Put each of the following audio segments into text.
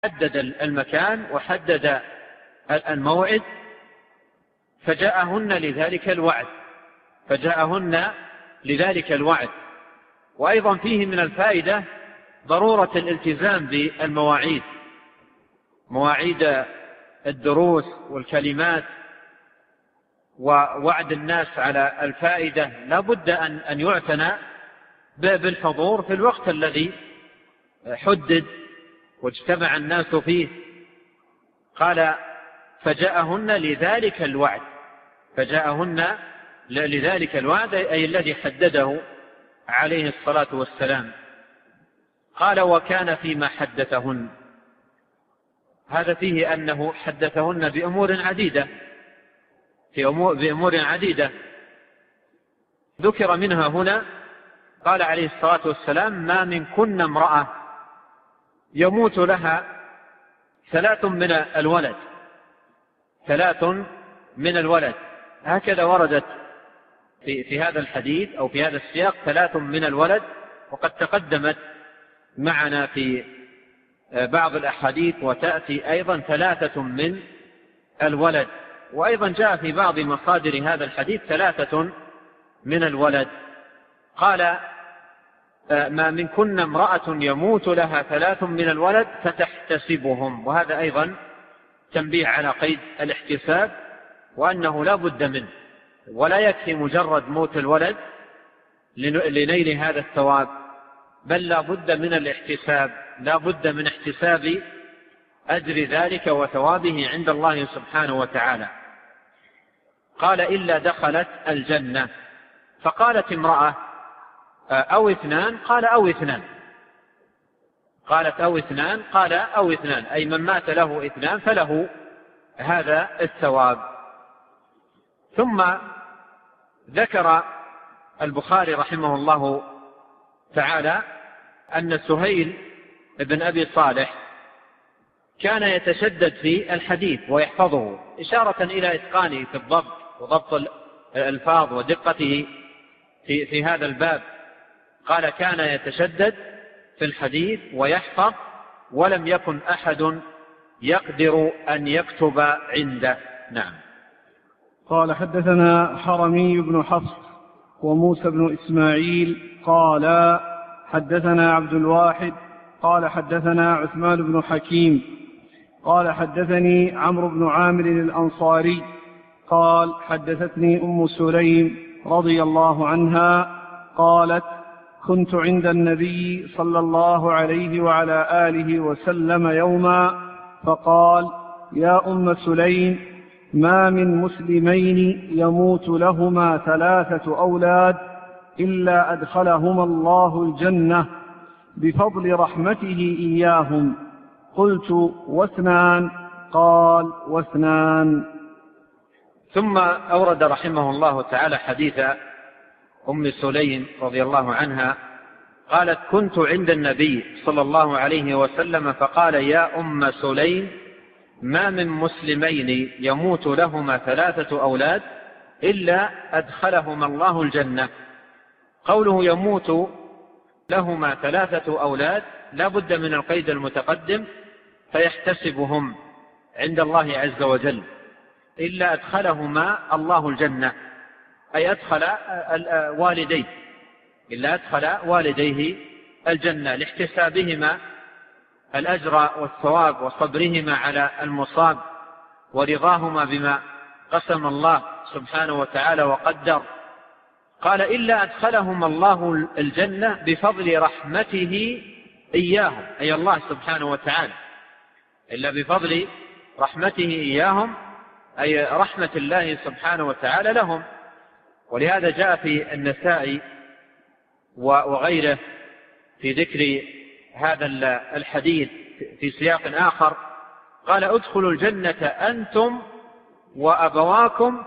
حدد المكان وحدد الموعد، فجاءهن لذلك الوعد. وأيضا فيه من الفائدة ضرورة الالتزام بالمواعيد، مواعيد الدروس والكلمات، ووعد الناس على الفائدة لا بد أن يعتنى بالحضور في الوقت الذي حدد واجتمع الناس فيه. قال فجاءهن لذلك الوعد أي الذي حدده عليه الصلاة والسلام. قال وكان فيما حدثهن، هذا فيه أنه حدثهن بأمور عديدة ذكر منها هنا. قال عليه الصلاة والسلام ما من كن امرأة يموت لها 3 من الولد، هكذا وردت في هذا الحديث أو في هذا السياق 3 من الولد، وقد تقدمت معنا في بعض الأحاديث وتأتي أيضا 3 من الولد. وأيضا جاء في بعض مصادر هذا الحديث 3 من الولد. قال ما من كن امرأة يموت لها 3 من الولد فتحتسبهم، وهذا أيضا تنبيه على قيد الاحتساب، وأنه لا بد منه، ولا يكفي مجرد موت الولد لنيل هذا الثواب، بل لا بد من الاحتساب، لا بد من احتساب أجر ذلك وثوابه عند الله سبحانه وتعالى. قال إلا دخلت الجنة. فقالت امرأة أو 2؟ قال أو 2. قالت أو 2؟ قال أو 2، أي من مات له 2 فله هذا الثواب. ثم ذكر البخاري رحمه الله تعالى أن سهيل بن أبي صالح كان يتشدد في الحديث ويحفظه، إشارة إلى إتقانه في الضبط وضبط الألفاظ ودقته في هذا الباب. قال كان يتشدد في الحديث ويحفظ، ولم يكن أحد يقدر أن يكتب عنده. نعم. قال حدثنا حرمي بن حفص وموسى بن إسماعيل قال حدثنا عبد الواحد قال حدثنا عثمان بن حكيم قال حدثني عمرو بن عامر الأنصاري قال حدثتني أم سليم رضي الله عنها قالت كنت عند النبي صلى الله عليه وعلى آله وسلم يوما فقال يا أم سليم ما من مسلمين يموت لهما 3 أولاد إلا أدخلهما الله الجنة بفضل رحمته إياهم. قلت و2؟ قال و2. ثم أورد رحمه الله تعالى حديث أم سليم رضي الله عنها قالت كنت عند النبي صلى الله عليه وسلم فقال يا أم سليم ما من مسلمين يموت لهما 3 أولاد إلا أدخلهما الله الجنة. قوله يموت لهما 3 أولاد لا بد من القيد المتقدم، فيحتسبهم عند الله عز وجل. إلا أدخلهما الله الجنة، أي أدخل والديه، إلا أدخل والديه الجنة لاحتسابهما الأجر والثواب وصبرهما على المصاب ورضاهما بما قسم الله سبحانه وتعالى وقدر. قال إلا أدخلهما الله الجنة بفضل رحمته إياهم، أي الله سبحانه وتعالى، إلا بفضل رحمته إياهم، أي رحمة الله سبحانه وتعالى لهم. ولهذا جاء في النسائي وغيره في ذكر هذا الحديث في سياق آخر قال ادخلوا الجنة أنتم وأبواكم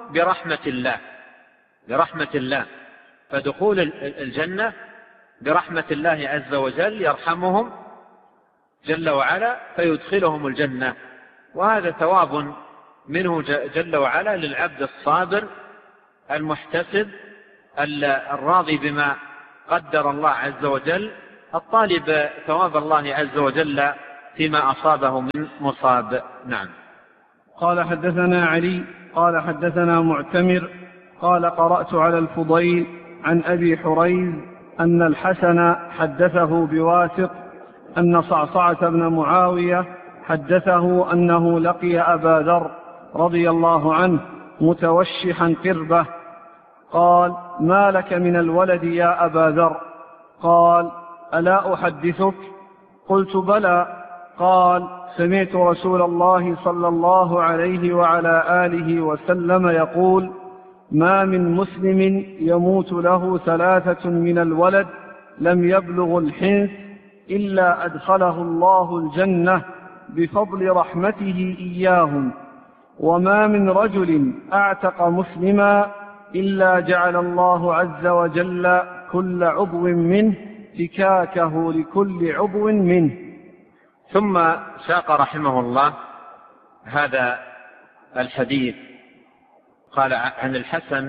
برحمة الله. فدخول الجنة برحمة الله عز وجل يرحمهم جل وعلا فيدخلهم الجنة، وهذا ثواب منه جل وعلا للعبد الصابر المحتسب الراضي بما قدر الله عز وجل، الطالب ثواب الله عز وجل فيما أصابه من مصاب. نعم. قال حدثنا علي قال حدثنا معتمر قال قرأت على الفضيل عن أبي حريز أن الحسن حدثه بواسط أن صعصعة بن معاوية حدثه أنه لقي أبا ذر رضي الله عنه متوشحا قربة. قال: ما لك من الولد يا أبا ذر؟ قال: ألا أحدثك؟ قلت: بلى. قال: سمعت رسول الله صلى الله عليه وعلى آله وسلم يقول: ما من مسلم يموت له 3 من الولد لم يبلغ الحنث إلا أدخله الله الجنة بفضل رحمته إياهم، وما من رجل أعتق مسلما إلا جعل الله عز وجل كل عضو منه فكاكه لكل عضو منه. ثم ساق رحمه الله هذا الحديث. قال عن الحسن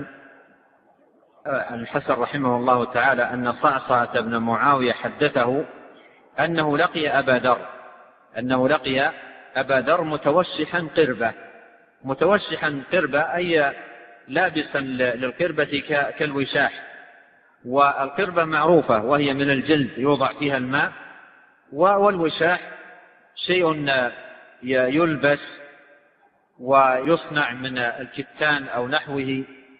رحمه الله تعالى أن صعصعة بن معاوية حدثه أنه لقي أبا ذر متوشحا قربة. متوشحا قربة أي لابسا للقربة كالوشاح، والقربة معروفة وهي من الجلد يوضع فيها الماء، والوشاح شيء يلبس ويصنع من الكتان أو نحوه.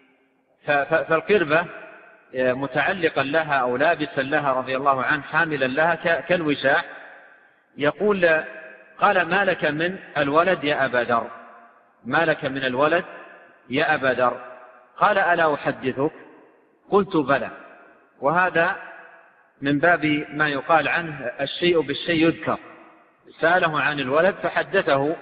فالقربة متعلقا لها أو لابسا لها رضي الله عنه حاملا لها كالوشاح. يقول: قال: ما لك من الولد يا أبا ذر؟ ما لك من الولد يا أبا ذر؟ قال: ألا أحدثك؟ قلت: بلى. وهذا من باب ما يقال عنه الشيء بالشيء يذكر. سأله عن الولد فحدثه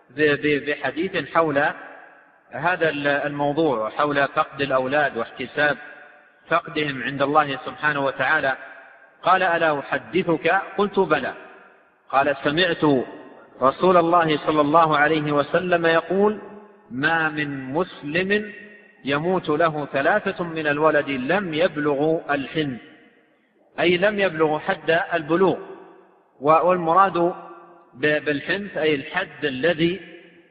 بحديث حول هذا الموضوع، حول فقد الأولاد واحتساب فقدهم عند الله سبحانه وتعالى. قال: ألا أحدثك؟ قلت: بلى. قال: سمعت رسول الله صلى الله عليه وسلم يقول: ما من مسلم يموت له 3 من الولد لم يبلغوا الحنث، أي لم يبلغوا حد البلوغ. والمراد بالحنث أي الحد الذي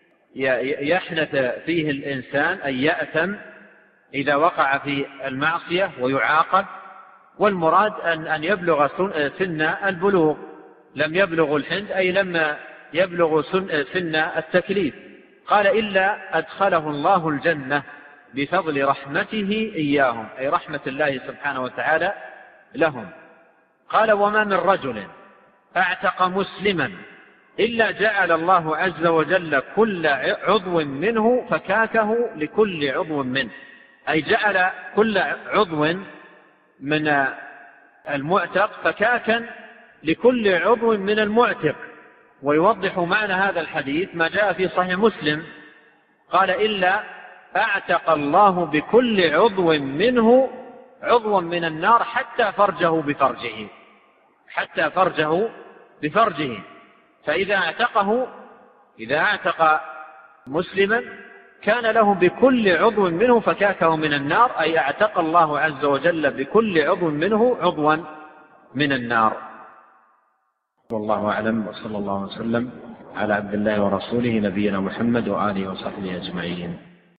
يحنث فيه الإنسان، أي يأثم إذا وقع في المعصية ويعاقب. والمراد أن يبلغ سن البلوغ. لم يبلغ الحنث أي لم يبلغ سن التكليف. قال: إلا أدخله الله الجنة بفضل رحمته إياهم، أي رحمة الله سبحانه وتعالى لهم. قال: وما من رجل أعتق مسلما إلا جعل الله عز وجل كل عضو منه فكاكه لكل عضو منه، أي جعل كل عضو من المعتق فكاكا لكل عضو من المعتق. ويوضح معنى هذا الحديث ما جاء في صحيح مسلم. قال: إلا أعتق الله بكل عضو منه عضوا من النار حتى فرجه بفرجه. فإذا اعتق مسلما كان له بكل عضو منه فكاكه من النار، أي اعتق الله عز وجل بكل عضو منه عضوا من النار. والله أعلم، وصلى الله وسلم على عبد الله ورسوله نبينا محمد وآله وصحبه أجمعين.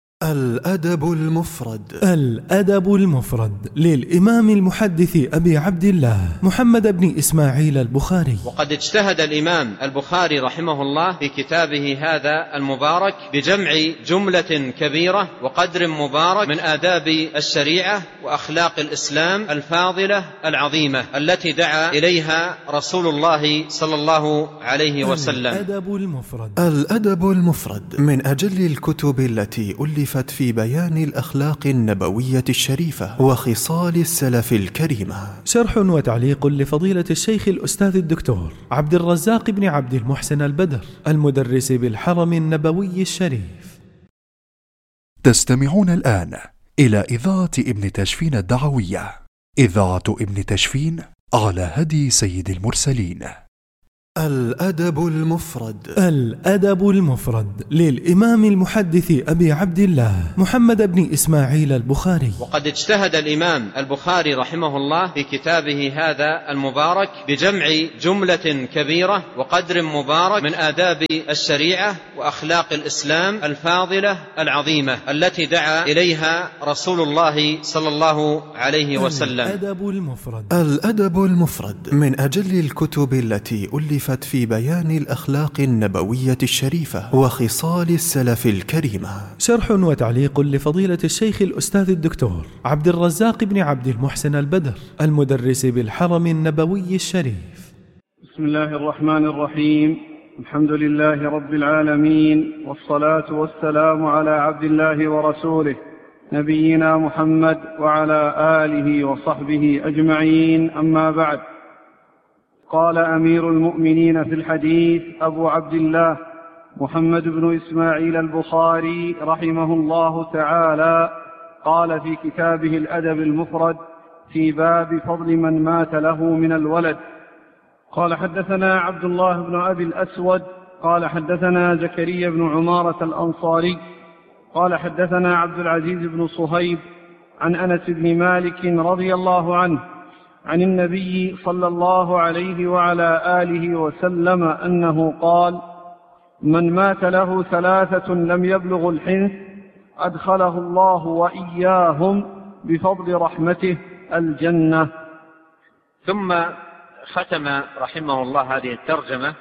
الأدب المفرد للإمام المحدث أبي عبد الله محمد بن إسماعيل البخاري. وقد اجتهد الإمام البخاري رحمه الله في كتابه هذا المبارك بجمع جملة كبيرة وقدر مبارك من آداب الشريعة وأخلاق الإسلام الفاضلة العظيمة التي دعا إليها رسول الله صلى الله عليه وسلم. الأدب المفرد من أجل الكتب التي ألفت في بيان الأخلاق النبوية الشريفة وخصال السلف الكريمة. شرح وتعليق لفضيلة الشيخ الأستاذ الدكتور عبد الرزاق بن عبد المحسن البدر المدرس بالحرم النبوي الشريف. تستمعون الآن إلى إذاعة ابن تشفين الدعوية، إذاعة ابن تشفين على هدي سيد المرسلين. الأدب المفرد. الأدب المفرد للإمام المحدث أبي عبد الله محمد بن إسماعيل البخاري. وقد اجتهد الإمام البخاري رحمه الله في كتابه هذا المبارك بجمع جملة كبيرة وقدر مبارك من آداب الشريعة وأخلاق الإسلام الفاضلة العظيمة التي دعا إليها رسول الله صلى الله عليه وسلم. الأدب المفرد. الأدب المفرد من أجل الكتب التي ألفت في بيان الأخلاق النبوية الشريفة وخصال السلف الكريمة. شرح وتعليق لفضيلة الشيخ الأستاذ الدكتور عبد الرزاق بن عبد المحسن البدر المدرس بالحرم النبوي الشريف. بسم الله الرحمن الرحيم. الحمد لله رب العالمين، والصلاة والسلام على عبد الله ورسوله نبينا محمد وعلى آله وصحبه أجمعين، أما بعد. قال أمير المؤمنين في الحديث أبو عبد الله محمد بن إسماعيل البخاري رحمه الله تعالى، قال في كتابه الأدب المفرد في باب فضل من مات له من الولد. قال حدثنا عبد الله بن أبي الأسود قال حدثنا زكريا بن عمارة الأنصاري قال حدثنا عبد العزيز بن صهيب عن أنس بن مالك رضي الله عنه عن النبي صلى الله عليه وعلى آله وسلم أنه قال: من مات له 3 لم يبلغ الحنث أدخله الله وإياهم بفضل رحمته الجنة. ثم ختم رحمه الله هذه الترجمة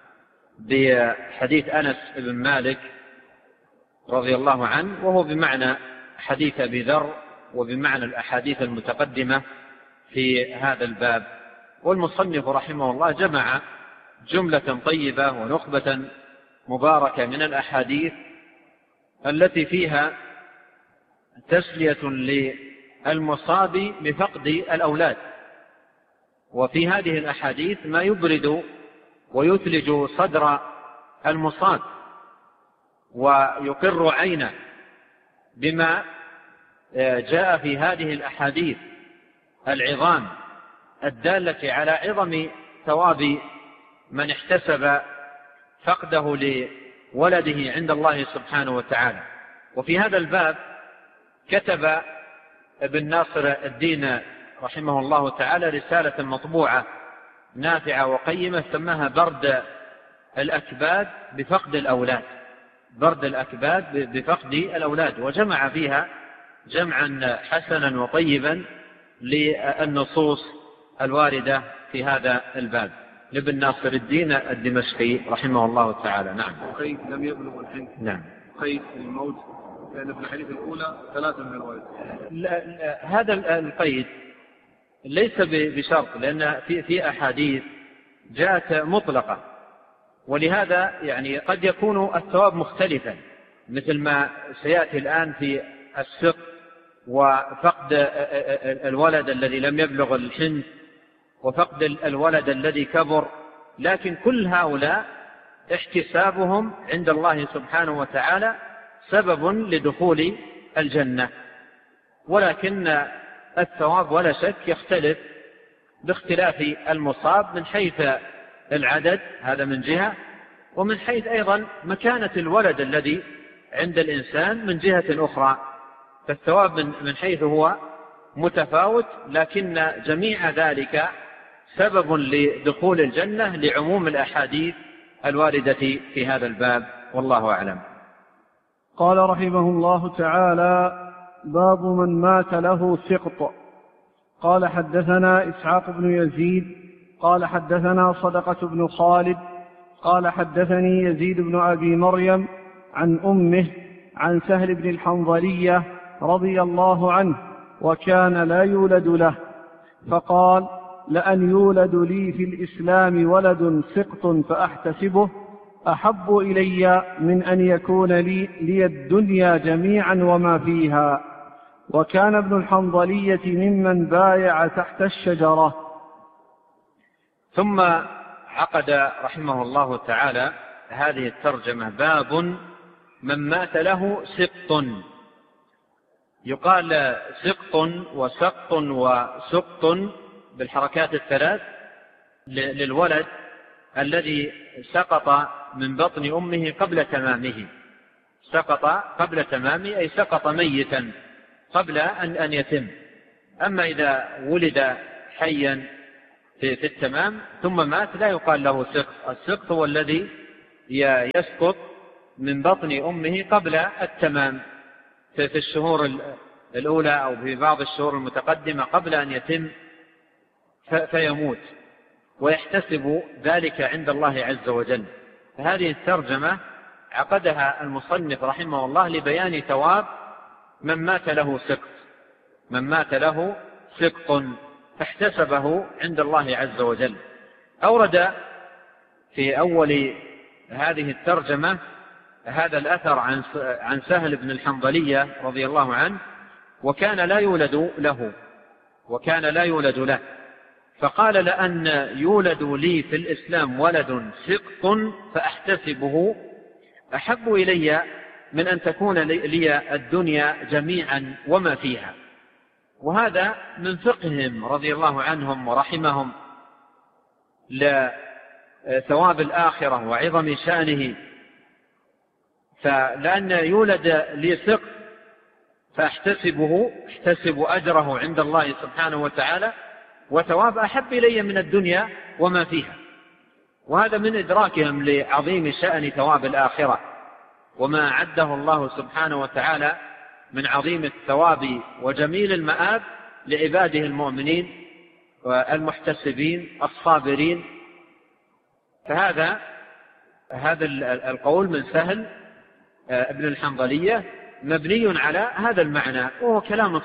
بحديث أنس بن مالك رضي الله عنه، وهو بمعنى حديث أبي ذر وبمعنى الأحاديث المتقدمة في هذا الباب. والمصنف رحمه الله جمع جملة طيبة ونخبة مباركة من الأحاديث التي فيها تسلية للمصاب بفقد الأولاد. وفي هذه الأحاديث ما يبرد ويثلج صدر المصاب ويقر عينه بما جاء في هذه الأحاديث العظام الدالة على عظم ثواب من احتسب فقده لولده عند الله سبحانه وتعالى. وفي هذا الباب كتب ابن ناصر الدين رحمه الله تعالى رسالة مطبوعة نافعة وقيمة سماها برد الأكباد بفقد الأولاد. برد الأكباد بفقد الأولاد، وجمع فيها جمعا حسنا وطيبا للنصوص الواردة في هذا الباب لابن ناصر الدين الدمشقي رحمه الله تعالى. نعم. قيد لم يبلغ الحنث. نعم. قيد الموت، لأن في الحديث الأولى 3 من الولد. هذا القيد ليس بشرط، لأن في أحاديث جاءت مطلقة، ولهذا يعني قد يكون الثواب مختلفا، مثل ما سيأتي الآن في السقط وفقد الولد الذي لم يبلغ الحنث وفقد الولد الذي كبر. لكن كل هؤلاء احتسابهم عند الله سبحانه وتعالى سبب لدخول الجنة، ولكن الثواب ولا شك يختلف باختلاف المصاب من حيث العدد، هذا من جهة، ومن حيث أيضا مكانة الولد الذي عند الإنسان من جهة أخرى. فالثواب من حيث هو متفاوت، لكن جميع ذلك سبب لدخول الجنة لعموم الأحاديث الواردة في هذا الباب، والله أعلم. قال رحمه الله تعالى: باب من مات له سقط. قال حدثنا إسحاق بن يزيد قال حدثنا صدقة بن خالد قال حدثني يزيد بن أبي مريم عن أمه عن سهل بن الحنظلية رضي الله عنه، وكان لا يولد له، فقال: لأن يولد لي في الإسلام ولد سقط فأحتسبه أحب إلي من أن يكون لي الدنيا جميعا وما فيها. وكان ابن الحنظلية ممن بايع تحت الشجرة. ثم عقد رحمه الله تعالى هذه الترجمة: باب من مات له سقط. يقال سقط وسقط وسقط بالحركات الثلاث للولد الذي سقط من بطن أمه قبل تمامه، سقط قبل تمامه أي سقط ميتا قبل أن يتم. أما إذا ولد حيا في التمام ثم مات لا يقال له سقط. السقط هو الذي يسقط من بطن أمه قبل التمام في الشهور الأولى أو في بعض الشهور المتقدمة قبل أن يتم فيموت، ويحتسب ذلك عند الله عز وجل. فهذه الترجمة عقدها المصنف رحمه الله لبيان ثواب من مات له سقط، من مات له سقط فاحتسبه عند الله عز وجل. أورد في أول هذه الترجمة هذا الأثر عن سهل بن الحنظلية رضي الله عنه، وكان لا يولد له، فقال: لأن يولد لي في الإسلام ولد سقط فأحتسبه أحب إلي من أن تكون لي الدنيا جميعا وما فيها. وهذا من فقههم رضي الله عنهم ورحمهم لثواب الآخرة وعظم شأنه. فلأن يولد لي سقط فأحتسب أجره عند الله سبحانه وتعالى وثواب أحب إلي من الدنيا وما فيها. وهذا من إدراكهم لعظيم شأن ثواب الآخرة وما عده الله سبحانه وتعالى من عظيم الثواب وجميل المآب لعباده المؤمنين والمحتسبين الصابرين. فهذا القول من سهل ابن الحنظلية مبني على هذا المعنى، وهو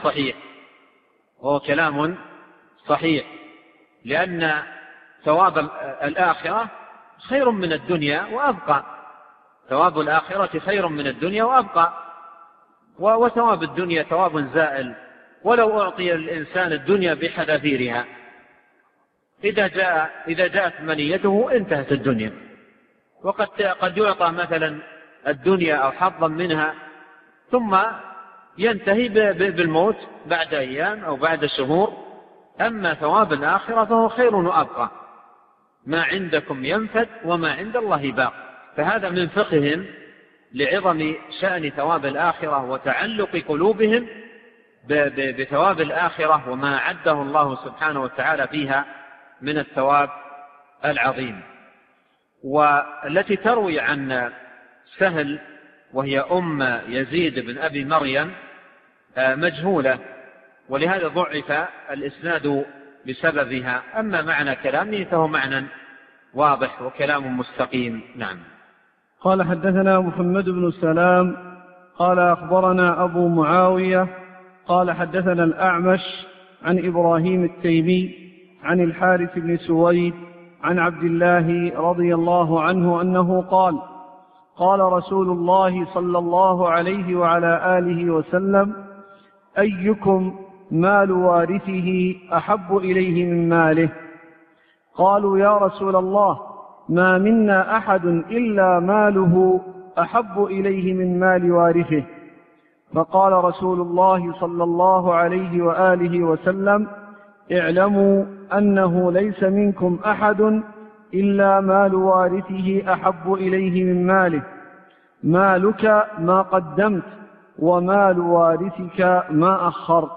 كلام صحيح، لأن ثواب الآخرة خير من الدنيا وأبقى. ثواب الآخرة خير من الدنيا وأبقى، وثواب الدنيا ثواب زائل، ولو أعطي الإنسان الدنيا بحذافيرها إذا جاءت منيته انتهت الدنيا. وقد يعطى مثلا الدنيا أو حظا منها ثم ينتهي بالموت بعد أيام أو بعد شهور. أما ثواب الآخرة فهو خير وأبقى، ما عندكم ينفد وما عند الله باق. فهذا من فقههم لعظم شأن ثواب الآخرة وتعلق قلوبهم بثواب الآخرة وما عده الله سبحانه وتعالى فيها من الثواب العظيم. والتي تروي عن سهل وهي أم يزيد بن أبي مريم مجهولة، ولهذا ضعف الإسناد بسببها. أما معنى كلامه فهو معنى واضح وكلام مستقيم. نعم. قال: حدثنا محمد بن سلام قال أخبرنا أبو معاوية قال حدثنا الأعمش عن إبراهيم التيمي عن الحارث بن سويد عن عبد الله رضي الله عنه أنه قال: قال رسول الله صلى الله عليه وعلى آله وسلم: أيكم مال وارثه أحب إليه من ماله؟ قالوا: يا رسول الله، ما منا أحد إلا ماله أحب إليه من مال وارثه. فقال رسول الله صلى الله عليه وآله وسلم: اعلموا أنه ليس منكم أحد إلا مال وارثه أحب إليه من ماله، مالك ما قدمت ومال وارثك ما أخرت.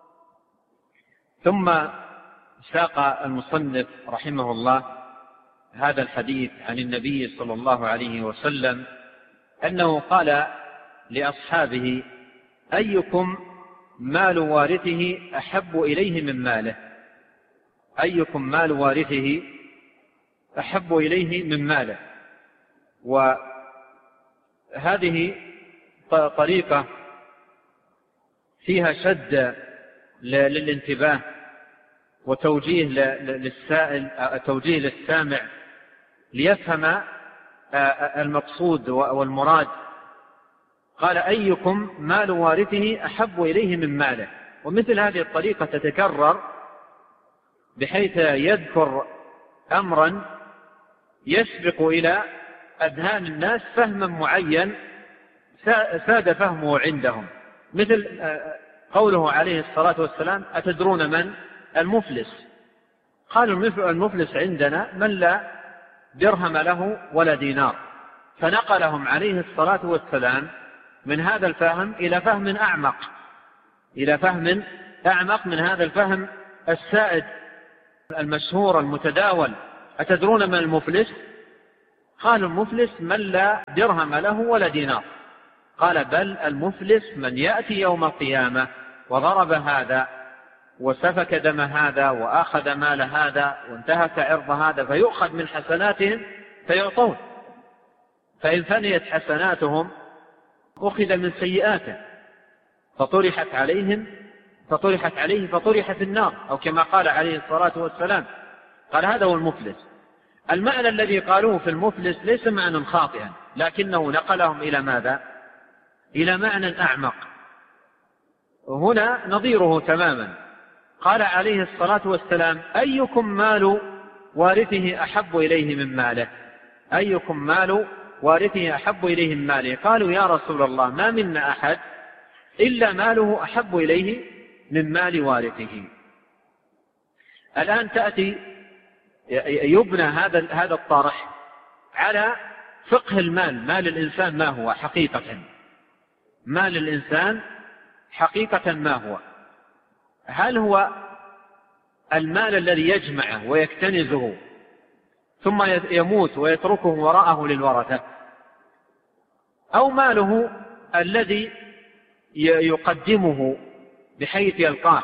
ثم ساق المصنف رحمه الله هذا الحديث عن النبي صلى الله عليه وسلم أنه قال لأصحابه: أيكم مال وارثه أحب إليه من ماله؟ أيكم مال وارثه أحب إليه من ماله. وهذه طريقة فيها شد للانتباه وتوجيه للسائل، توجيه للسامع ليفهم المقصود والمراد. قال: أيكم مال وارثه أحب إليه من ماله. ومثل هذه الطريقة تتكرر بحيث يذكر أمرا يسبق إلى أذهان الناس فهما معين ساد فهمه عندهم، مثل قوله عليه الصلاة والسلام: أتدرون من المفلس؟ قالوا: المفلس عندنا من لا درهم له ولا دينار، فنقلهم عليه الصلاة والسلام من هذا الفهم إلى فهم أعمق، إلى فهم أعمق من هذا الفهم السائد المشهور المتداول. أتدرون من المفلس؟ قالوا المفلس من لا درهم له ولا دينار. قال بل المفلس من يأتي يوم القيامة وضرب هذا وسفك دم هذا وأخذ مال هذا وانتهك عرض هذا، فيؤخذ من حسناتهم فيعطون، فإن فنيت حسناتهم أخذ من سيئاته فطرحت عليه فطرح في النار، أو كما قال عليه الصلاة والسلام. قال هذا هو المفلس. المعنى الذي قالوه في المفلس ليس معنى خاطئا، لكنه نقلهم إلى ماذا؟ إلى معنى أعمق. هنا نظيره تماما. قال عليه الصلاة والسلام أيكم مال وارثه أحب إليه من ماله؟ أيكم مال وارثه أحب إليه من ماله؟ قالوا يا رسول الله ما منا أحد إلا ماله أحب إليه من مال وارثه. الآن تأتي يبنى هذا الطرح على فقه المال. مال الإنسان ما هو حقيقة؟ مال الإنسان حقيقة ما هو؟ هل هو المال الذي يجمعه ويكتنزه ثم يموت ويتركه وراءه للورثة، أو ماله الذي يقدمه بحيث يلقاه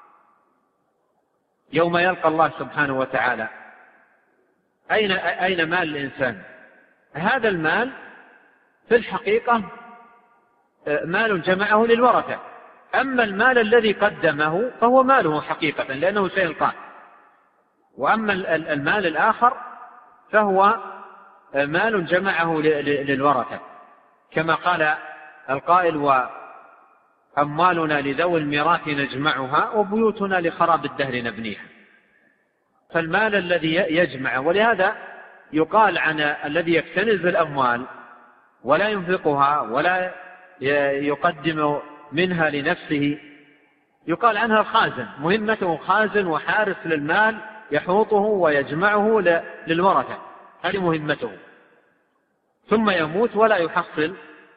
يوم يلقى الله سبحانه وتعالى؟ أين مال الإنسان؟ هذا المال في الحقيقة مال جمعه للورثة، أما المال الذي قدمه فهو ماله حقيقة لأنه سيلقاه، وأما المال الآخر فهو مال جمعه للورثة، كما قال القائل وأموالنا لذوي الميراث نجمعها وبيوتنا لخراب الدهر نبنيها. فالمال الذي يجمع، ولهذا يقال عن الذي يكتنز الأموال ولا ينفقها ولا يقدم منها لنفسه، يقال عنها الخازن، مهمته خازن وحارس للمال يحوطه ويجمعه للورثة، هذه مهمته، ثم يموت ولا يحصل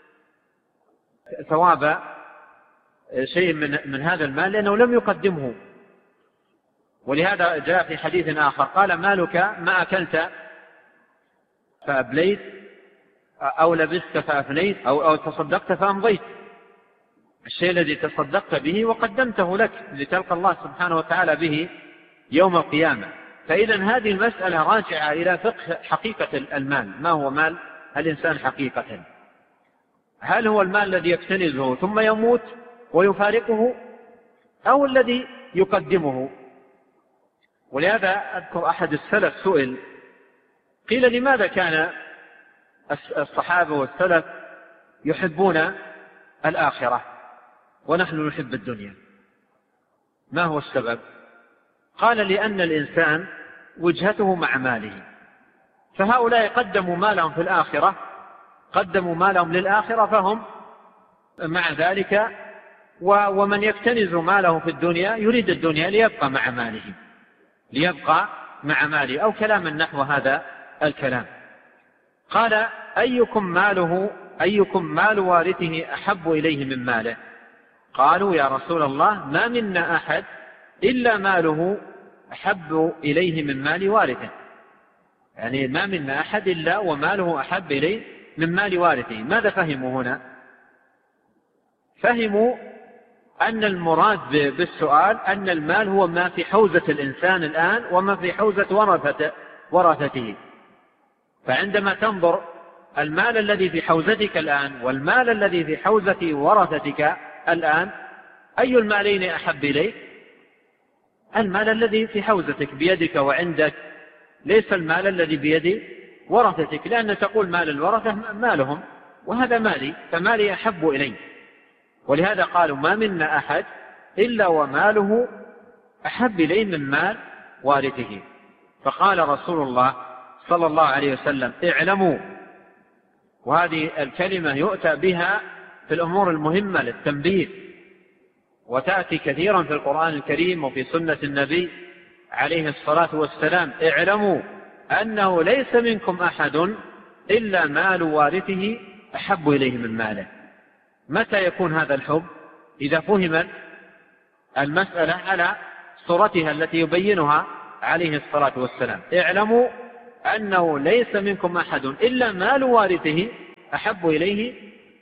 ثواب شيء من هذا المال لأنه لم يقدمه. ولهذا جاء في حديث آخر قال مالك ما أكلت فأبليت أو لبست فأفنيت أو تصدقت فأمضيت. الشيء الذي تصدقت به وقدمته لك لتلقى الله سبحانه وتعالى به يوم القيامة. فإذا هذه المسألة راجعة إلى فقه حقيقة المال. ما هو مال الإنسان حقيقة؟ هل هو المال الذي يكتنزه ثم يموت ويفارقه، أو الذي يقدمه؟ ولهذا أذكر أحد السلف سئل، قيل لماذا كان الصحابة والسلف يحبون الآخرة ونحن نحب الدنيا؟ ما هو السبب؟ قال لأن الإنسان وجهته مع ماله، فهؤلاء قدموا مالهم في الآخرة، قدموا مالهم للآخرة فهم مع ذلك، ومن يكتنز ماله في الدنيا يريد الدنيا ليبقى مع ماله، ليبقى مع ماله، أو كلاما نحو هذا الكلام. قال أيكم مال وارثه أحب إليه من ماله؟ قالوا يا رسول الله ما منا أحد إلا ماله أحب إليه من مال وارثه، يعني ما منا أحد إلا وماله أحب إليه من مال وارثه. ماذا فهموا هنا؟ فهموا أن المراد بالسؤال أن المال هو ما في حوزة الإنسان الآن وما في حوزة ورثته. فعندما تنظر المال الذي في حوزتك الآن والمال الذي في حوزة ورثتك الآن، أي المالين أحب إليك؟ المال الذي في حوزتك بيدك وعندك، ليس المال الذي بيد ورثتك، لأن تقول مال الورثة مالهم وهذا مالي، فمالي أحب إلي. ولهذا قالوا ما منا أحد إلا وماله أحب إليه من مال وارثه. فقال رسول الله صلى الله عليه وسلم اعلموا، وهذه الكلمة يؤتى بها في الأمور المهمة للتنبيه، وتأتي كثيرا في القرآن الكريم وفي سنة النبي عليه الصلاة والسلام. اعلموا أنه ليس منكم أحد إلا مال وارثه أحب إليه من ماله. متى يكون هذا الحب؟ إذا فهم المسألة على صورتها التي يبينها عليه الصلاة والسلام. اعلموا أنه ليس منكم أحد إلا مال وارثه أحب إليه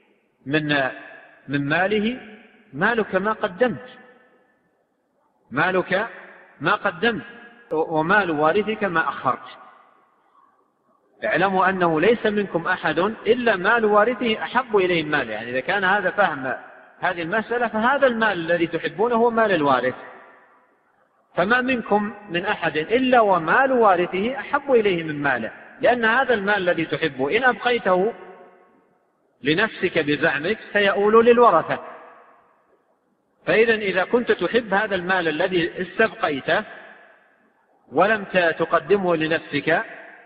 من ماله. مالك ما قدمت، مالك ما قدمت، ومال وارثك ما أخرت. اعلموا أنه ليس منكم أحد إلا مال وارثه أحب إليه من ماله. يعني إذا كان هذا فهم هذه المسألة، فهذا المال الذي تحبونه هو مال الوارث. فما منكم من أحد إلا ومال وارثه أحب إليه من ماله، لأن هذا المال الذي تحبه إن أبقيته لنفسك بزعمك سيؤول للورثة. فإذا إذا كنت تحب هذا المال الذي استبقيته ولم تقدمه لنفسك،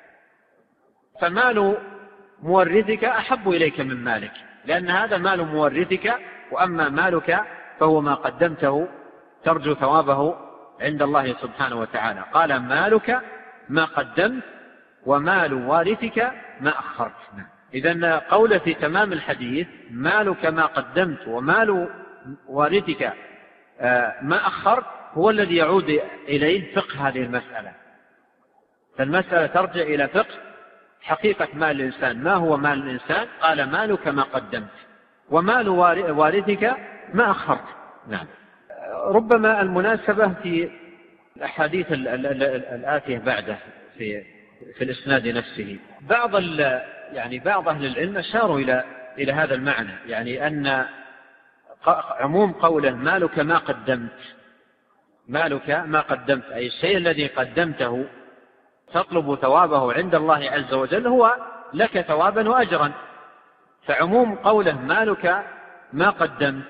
فمال مورثك أحب إليك من مالك، لأن هذا مال مورثك، وأما مالك فهو ما قدمته ترجو ثوابه عند الله سبحانه وتعالى. قال مالك ما قدمت ومال وارثك ما أخرت. إذن قول في تمام الحديث مالك ما قدمت ومال وارثك ما أخرت هو الذي يعود إليه فقه هذه المسألة. فالمسألة ترجع إلى فقه حقيقة مال الإنسان. ما هو مال الإنسان؟ قال مالك ما قدمت ومال وارثك ما أخرت. نعم. ربما المناسبة في الأحاديث الآتية بعده في الإسناد نفسه. بعض أهل العلم أشاروا إلى هذا المعنى، يعني أن عموم قوله مالك ما قدمت، مالك ما قدمت أي الشيء الذي قدمته تطلب ثوابه عند الله عز وجل هو لك ثوابا وأجرا. فعموم قوله مالك ما قدمت،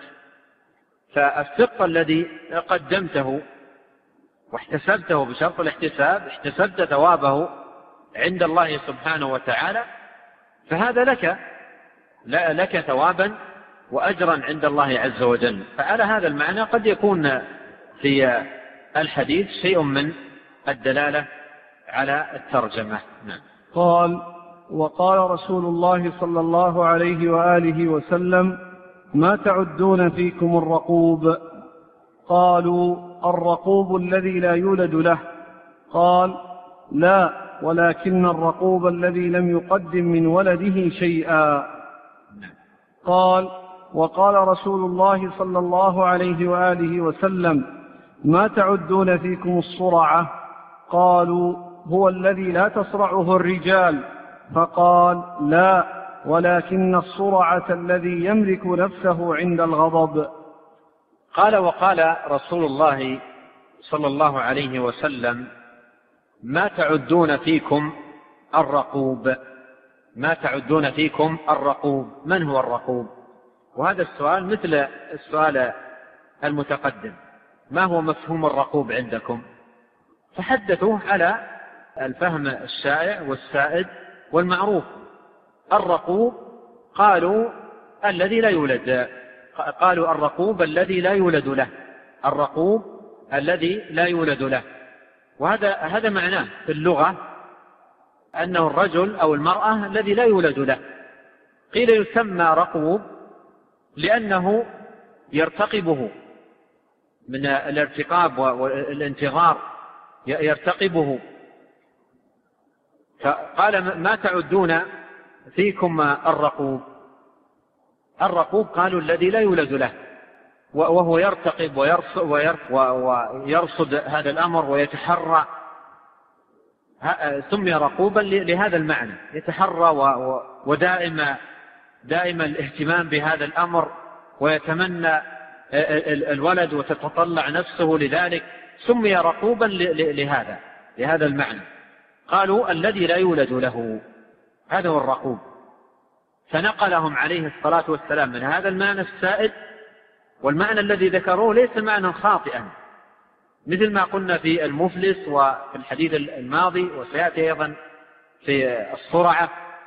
فالثقة الذي قدمته واحتسبته بشرط الاحتساب، احتسبت ثوابه عند الله سبحانه وتعالى، فهذا لك ثوابا وأجرا عند الله عز وجل. فعلى هذا المعنى قد يكون في الحديث شيء من الدلالة على الترجمة. نعم. قال: وقال رسول الله صلى الله عليه وآله وسلم: ما تعدون فيكم الرقوب؟ قالوا: الرقوب الذي لا يولد له. قال: لا، ولكن الرقوب الذي لم يقدم من ولده شيئا. قال: وقال رسول الله صلى الله عليه وآله وسلم: ما تعدون فيكم الصرعة؟ قالوا: هو الذي لا تصرعه الرجال. فقال: لا، ولكن الصرعة الذي يملك نفسه عند الغضب. قال: وقال رسول الله صلى الله عليه وسلم: ما تعدون فيكم الرقوب؟ ما تعدون فيكم الرقوب؟ من هو الرقوب؟ وهذا السؤال مثل السؤال المتقدم: ما هو مفهوم الرقوب عندكم؟ فحدثوا على الفهم الشائع والسائد والمعروف. الرقوب قالوا الذي لا يولد، قالوا الرقوب الذي لا يولد له، الرقوب الذي لا يولد له. وهذا معناه في اللغة أنه الرجل أو المرأة الذي لا يولد له. قيل يسمى رقوب لأنه يرتقبه من الارتقاب والانتظار، يرتقبه. فقال: ما تعدون فيكم الرقوب؟ الرقوب قالوا الذي لا يولد له، وهو يرتقب ويرصد هذا الأمر ويتحرى، سمي رقوبا لهذا المعنى، يتحرى دائما الاهتمام بهذا الأمر ويتمنى الولد وتتطلع نفسه لذلك، سمي رقوبا لهذا المعنى. قالوا الذي لا يولد له، هذا هو الرقوب. فنقلهم عليه الصلاة والسلام من هذا المعنى السائد، والمعنى الذي ذكروه ليس معنى خاطئا، مثل ما قلنا في المفلس وفي الحديث الماضي وسيأتي أيضا في الصرعة.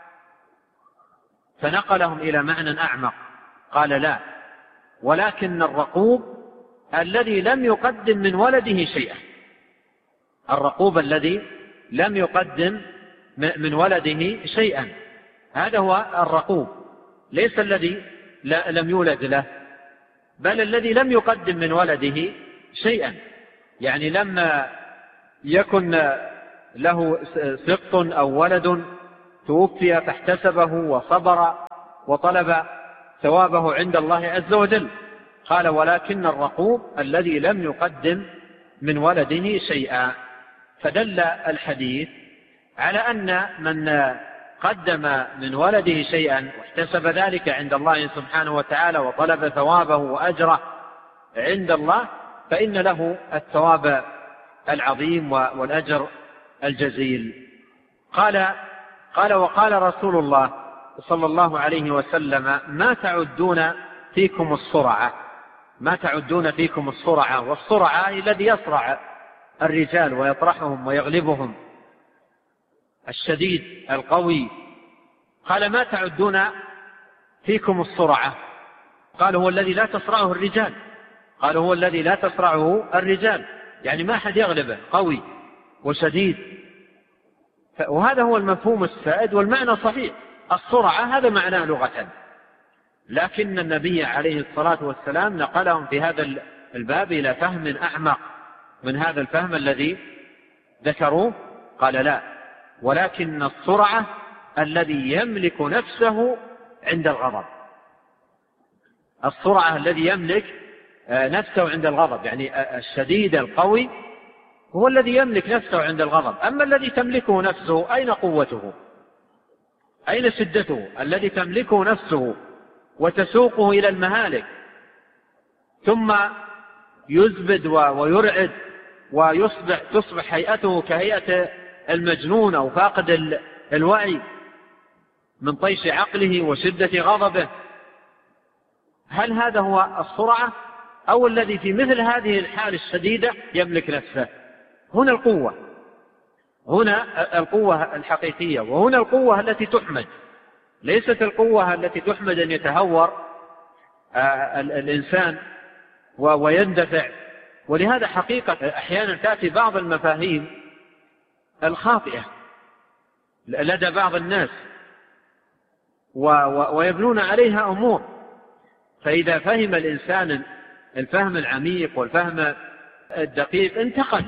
فنقلهم إلى معنى أعمق، قال: لا، ولكن الرقوب الذي لم يقدم من ولده شيئا. الرقوب الذي لم يقدم من ولده شيئا. هذا هو الرقوب، ليس الذي لم يولد له، بل الذي لم يقدم من ولده شيئا. يعني لما يكن له سقط أو ولد توفي فاحتسبه وصبر وطلب ثوابه عند الله عز وجل، قال ولكن الرقوب الذي لم يقدم من ولده شيئا. فدل الحديث على أن من قدم من ولده شيئا واحتسب ذلك عند الله سبحانه وتعالى وطلب ثوابه وأجره عند الله فإن له الثواب العظيم والأجر الجزيل. وقال رسول الله صلى الله عليه وسلم ما تعدون فيكم الصرعة. ما تعدون فيكم الصرعة، والصرعة الذي يصرع الرجال ويطرحهم ويغلبهم، الشديد القوي. قال ما تعدون فيكم الصرعة؟ قال هو الذي لا تصرعه الرجال. قال هو الذي لا تصرعه الرجال، يعني ما أحد يغلبه، قوي وشديد. وهذا هو المفهوم السائد، والمعنى صحيح. الصرعة هذا معناه لغة، لكن النبي عليه الصلاة والسلام نقلهم في هذا الباب إلى فهم أعمق من هذا الفهم الذي ذكروه. قال لا، ولكن الصرعة الذي يملك نفسه عند الغضب. الصرعة الذي يملك نفسه عند الغضب، يعني الشديد القوي هو الذي يملك نفسه عند الغضب. أما الذي تملكه نفسه أين قوته؟ أين شدته؟ الذي تملكه نفسه وتسوقه إلى المهالك ثم يزبد ويرعد وتصبح هيئته كهيئة المجنون أو فاقد الوعي من طيش عقله وشدة غضبه. هل هذا هو الصرعة أو الذي في مثل هذه الحال الشديدة يملك نفسه؟ هنا القوة، هنا القوة الحقيقية، وهنا القوة التي تحمد. ليست القوة التي تحمد أن يتهور الإنسان ويندفع. ولهذا حقيقة أحيانا تأتي بعض المفاهيم الخاطئة لدى بعض الناس ويبنون عليها أمور. فإذا فهم الإنسان الفهم العميق والفهم الدقيق انتقل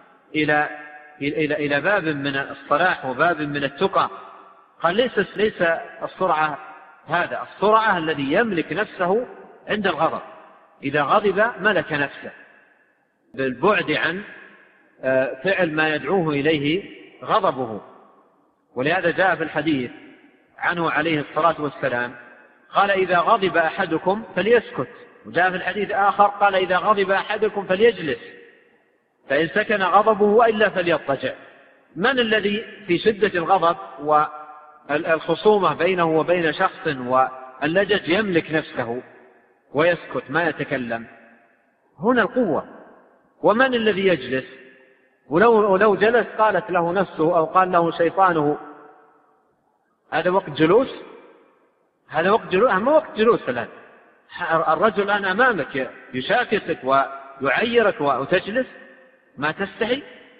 إلى باب من الصلاح وباب من التقى. قال ليس السرعة هذا، السرعة الذي يملك نفسه عند الغضب. إذا غضب ملك نفسه بالبعد عن فعل ما يدعوه إليه غضبه. ولهذا جاء في الحديث عنه عليه الصلاة والسلام قال إذا غضب أحدكم فليسكت. وجاء في الحديث آخر قال إذا غضب أحدكم فليجلس فإن سكن غضبه وإلا فليضطجع. من الذي في شدة الغضب والخصومة بينه وبين شخص واللجج يملك نفسه ويسكت ما يتكلم؟ هنا القوة. ومن الذي يجلس؟ ولو جلس قالت له نفسه أو قال له شيطانه هذا وقت جلوس؟ هذا وقت جلوس؟ ما وقت جلوس الآن. الرجل الآن أمامك يشاكسك ويعيرك وتجلس، ما تستحي؟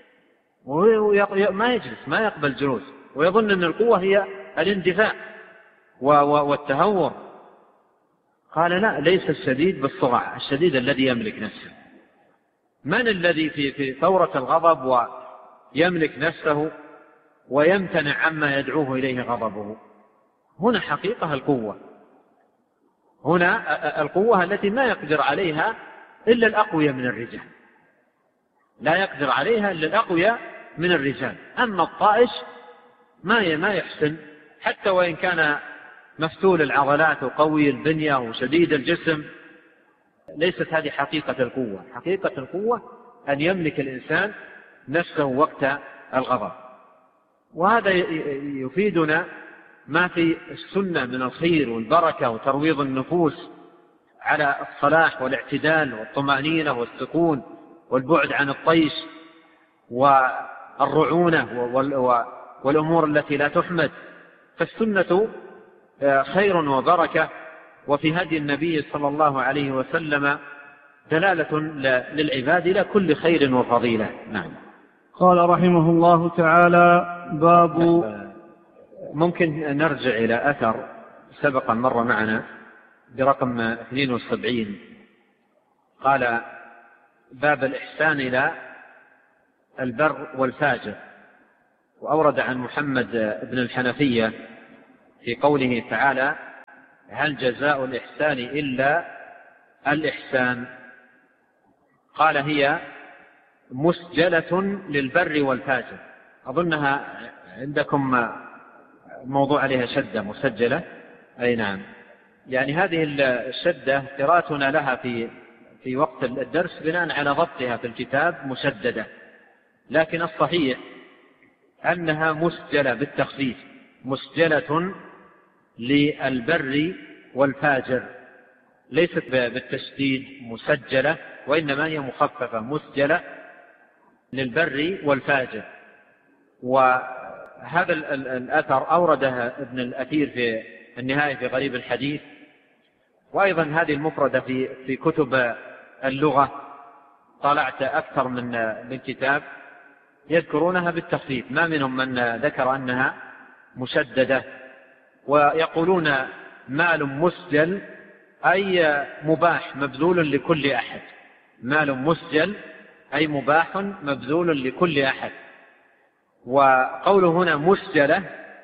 ما يجلس، ما يقبل جلوس، ويظن أن القوة هي الاندفاع والتهور. قال لا، ليس الشديد بالصرع، الشديد الذي يملك نفسه. من الذي في ثورة الغضب ويملك نفسه ويمتنع عما يدعوه إليه غضبه؟ هنا حقيقة القوة، هنا القوة التي ما يقدر عليها إلا الأقوياء من الرجال، لا يقدر عليها إلا الأقوياء من الرجال. أما الطائش ما يحسن حتى وإن كان مفتول العضلات وقوي البنية وشديد الجسم. ليست هذه حقيقة القوة. حقيقة القوة أن يملك الإنسان نفسه وقت الغضب. وهذا يفيدنا ما في السنة من الخير والبركة وترويض النفوس على الصلاح والاعتدال والطمأنينة والسكون والبعد عن الطيش والرعونة والأمور التي لا تحمد. فالسنة خير وبركة، وفي هدي النبي صلى الله عليه وسلم دلالة للعباد إلى كل خير وفضيلة. نعم. قال رحمه الله تعالى: باب ممكن نرجع إلى أثر سبق مرة معنا برقم 72، قال باب الإحسان إلى البر والفاجر، وأورد عن محمد بن الحنفية في قوله تعالى: هل جزاء الإحسان إلا الإحسان؟ قال: هي مسجلة للبر والفاجر. أظنها عندكم موضوع عليها شدة مسجلة. أي نعم، يعني هذه الشدة قراءتنا لها في وقت الدرس بناء على ضبطها في الكتاب مشددة، لكن الصحيح أنها مسجلة بالتخفيف، مسجلة للبر والفاجر، ليست بالتشديد مسجلة، وإنما هي مخففة مسجلة للبر والفاجر. وهذا الأثر أورده ابن الأثير في النهاية في غريب الحديث، وأيضا هذه المفردة في كتب اللغة، طلعت أكثر من كتاب يذكرونها بالتخفيف، ما منهم من ذكر أنها مشددة. ويقولون مال مسجل أي مباح مبذول لكل أحد، مال مسجل أي مباح مبذول لكل أحد. وقوله هنا مسجلة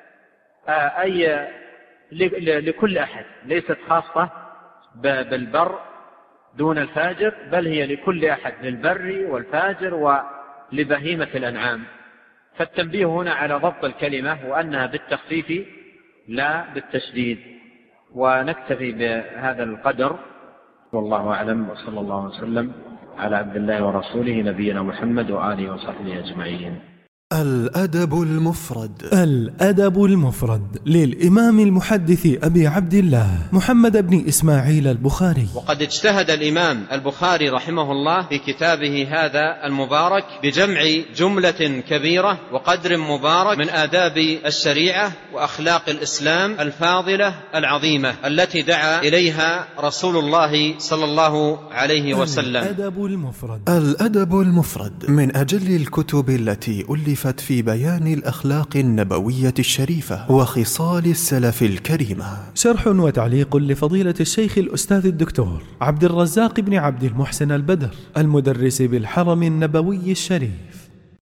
أي لكل أحد، ليست خاصة بالبر دون الفاجر، بل هي لكل أحد، للبر والفاجر ولبهيمة الأنعام. فالتنبيه هنا على ضبط الكلمة وأنها بالتخفيف لا بالتشديد. ونكتفي بهذا القدر، والله أعلم، وصلى الله وسلم على عبد الله ورسوله نبينا محمد وآله وصحبه أجمعين. الأدب المفرد. الأدب المفرد للإمام المحدث أبي عبد الله محمد بن إسماعيل البخاري. وقد اجتهد الإمام البخاري رحمه الله في كتابه هذا المبارك بجمع جملة كبيرة وقدر مبارك من آداب الشريعة وأخلاق الإسلام الفاضلة العظيمة التي دعا إليها رسول الله صلى الله عليه وسلم. الأدب المفرد. الأدب المفرد من أجل الكتب التي ألفت في بيان الأخلاق النبوية الشريفة وخصال السلف الكريمة. شرح وتعليق لفضيلة الشيخ الأستاذ الدكتور عبد الرزاق بن عبد المحسن البدر، المدرس بالحرم النبوي الشريف.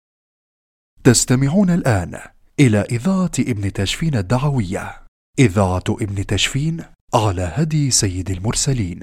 تستمعون الآن إلى إذاعة ابن تشفين الدعوية، إذاعة ابن تشفين على هدي سيد المرسلين.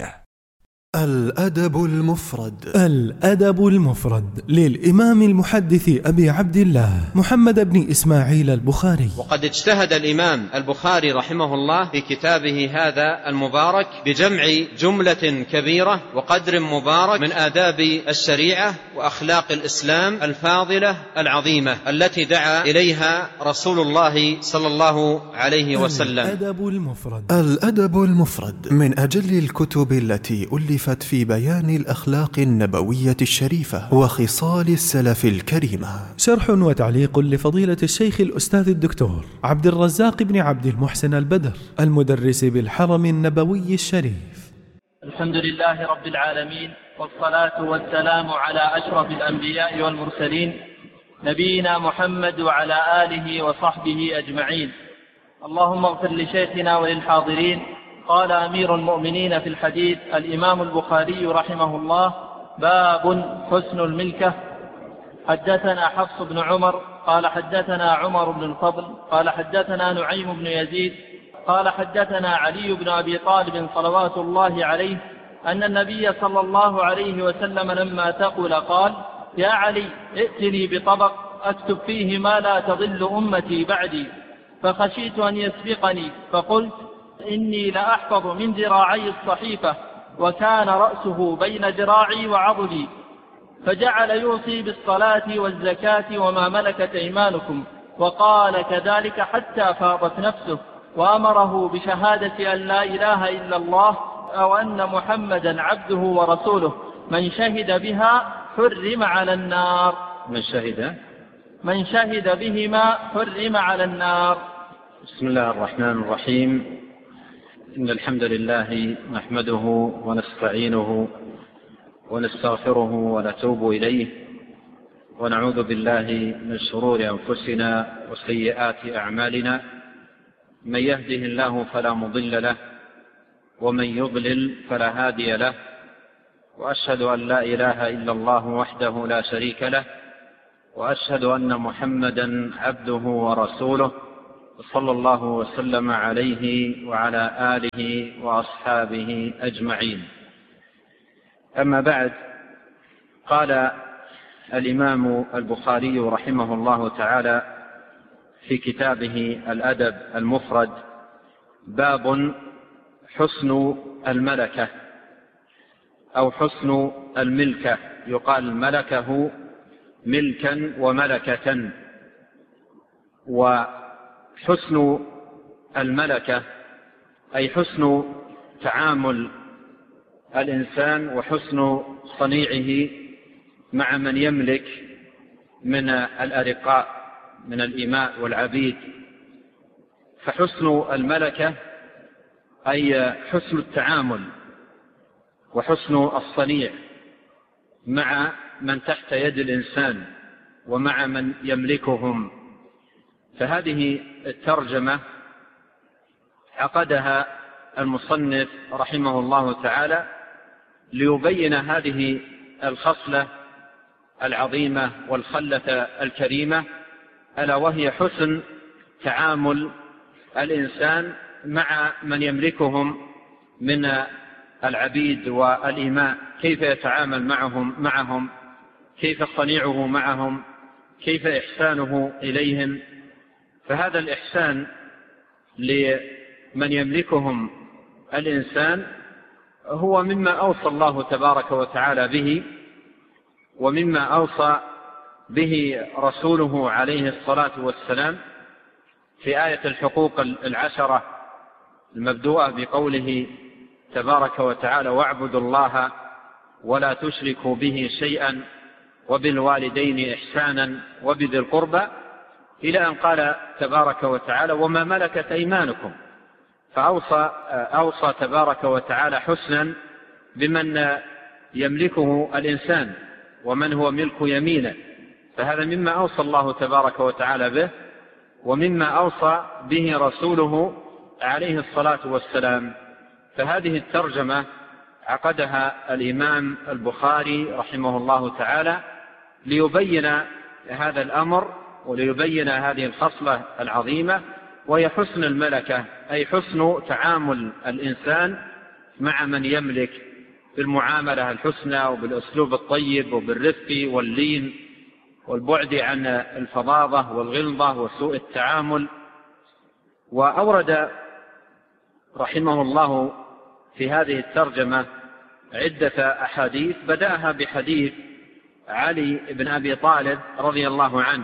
الأدب المفرد. الأدب المفرد للإمام المحدث أبي عبد الله محمد بن إسماعيل البخاري. وقد اجتهد الإمام البخاري رحمه الله في كتابه هذا المبارك بجمع جملة كبيرة وقدر مبارك من آداب الشريعة وأخلاق الإسلام الفاضلة العظيمة التي دعا إليها رسول الله صلى الله عليه وسلم. الأدب المفرد. الأدب المفرد من أجل الكتب التي ألفت في بيان الأخلاق النبوية الشريفة وخصال السلف الكريمة. شرح وتعليق لفضيلة الشيخ الأستاذ الدكتور عبد الرزاق بن عبد المحسن البدر، المدرس بالحرم النبوي الشريف. الحمد لله رب العالمين، والصلاة والسلام على أشرف الأنبياء والمرسلين نبينا محمد وعلى آله وصحبه أجمعين. اللهم اغفر لشيخنا وللحاضرين. قال أمير المؤمنين في الحديث الإمام البخاري رحمه الله: باب حسن الملكة. حدثنا حفص بن عمر قال حدثنا عمر بن الفضل قال حدثنا نعيم بن يزيد قال حدثنا علي بن أبي طالب صلوات الله عليه أن النبي صلى الله عليه وسلم لما ثقل قال: يا علي ائتني بطبق أكتب فيه ما لا تضل أمتي بعدي، فخشيت أن يسبقني، فقلت: إني لأحفظ من ذراعي الصحيفة، وكان رأسه بين ذراعي وعضدي، فجعل يوصي بالصلاة والزكاة وما ملكت أيمانكم، وقال كذلك حتى فاضت نفسه، وأمره بشهادة أن لا إله إلا الله أو أن محمدا عبده ورسوله، من شهد بها حرم على النار. من شهد بهما حرم على النار. بسم الله الرحمن الرحيم. إن الحمد لله نحمده ونستعينه ونستغفره ونتوب إليه، ونعوذ بالله من شرور أنفسنا وسيئات أعمالنا، من يهده الله فلا مضل له ومن يضلل فلا هادي له، وأشهد أن لا إله إلا الله وحده لا شريك له، وأشهد أن محمدا عبده ورسوله صلى الله وسلم عليه وعلى آله وأصحابه أجمعين. أما بعد، قال الإمام البخاري رحمه الله تعالى في كتابه الأدب المفرد: باب حسن الملكة أو حسن الملكة، يقال ملكه ملكا وملكة. وحسن الملكة أي حسن تعامل الإنسان وحسن صنيعه مع من يملك من الأرقاء من الإماء والعبيد. فحسن الملكة أي حسن التعامل وحسن الصنيع مع من تحت يد الإنسان ومع من يملكهم. فهذه الترجمة عقدها المصنف رحمه الله تعالى ليبين هذه الخصلة العظيمة والخلة الكريمة، ألا وهي حسن تعامل الإنسان مع من يملكهم من العبيد والإماء، كيف يتعامل معهم، كيف صنيعه معهم، كيف إحسانه إليهم. فهذا الإحسان لمن يملكهم الإنسان هو مما أوصى الله تبارك وتعالى به، ومما أوصى به رسوله عليه الصلاة والسلام في آية الحقوق العشرة المبدوءة بقوله تبارك وتعالى: واعبدوا الله ولا تشركوا به شيئا وبالوالدين إحسانا وبذي القربى، إلى أن قال تبارك وتعالى: وما ملكت أيمانكم. فأوصى تبارك وتعالى حسنا بمن يملكه الإنسان ومن هو ملك يمينه. فهذا مما أوصى الله تبارك وتعالى به، ومما أوصى به رسوله عليه الصلاة والسلام. فهذه الترجمة عقدها الإمام البخاري رحمه الله تعالى ليبين هذا الأمر وليبين هذه الخصلة العظيمة، وهي حسن الملكة، أي حسن تعامل الإنسان مع من يملك بالمعاملة الحسنى وبالأسلوب الطيب وبالرفق واللين والبعد عن الفظاظة والغلظة وسوء التعامل. وأورد رحمه الله في هذه الترجمة عدة أحاديث، بدأها بحديث علي بن أبي طالب رضي الله عنه